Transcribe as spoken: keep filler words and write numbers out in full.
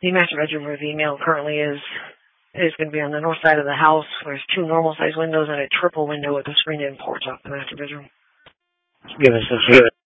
The master bedroom reveal currently is is going to be on the north side of the house. There's two normal size windows and a triple window with a screen-in porch off the master bedroom. Give us a